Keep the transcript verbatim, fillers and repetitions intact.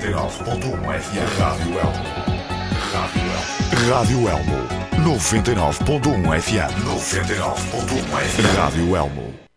e nove ponto um F M. Rádio Elmo. Rádio Elmo. Rádio Elmo. noventa e nove ponto um F M. noventa e nove ponto um F M. Rádio Elmo.